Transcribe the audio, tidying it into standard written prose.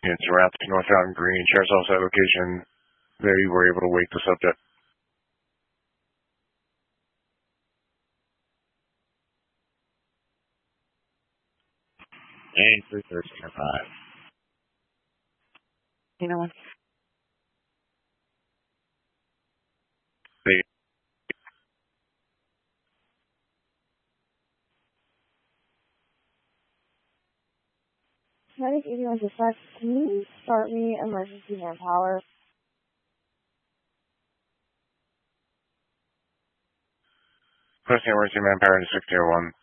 It's around North Fountain Green, Sheriff's Office at location. There you were able to wake the subject. And 313 5. You know what? Medic 8165, can you start me emergency manpower? Posting emergency manpower to 601.